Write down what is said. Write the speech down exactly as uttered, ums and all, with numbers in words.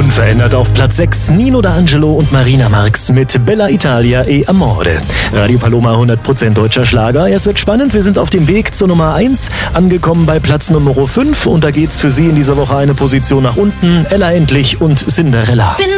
Unverändert auf Platz sechs Nino D'Angelo und Marina Marx mit Bella Italia e Amore. Radio Paloma hundert Prozent deutscher Schlager. Es wird spannend, wir sind auf dem Weg zur Nummer eins, angekommen bei Platz Nummer fünf und da geht's für Sie in dieser Woche eine Position nach unten. Ella Endlich und Cinderella. Bin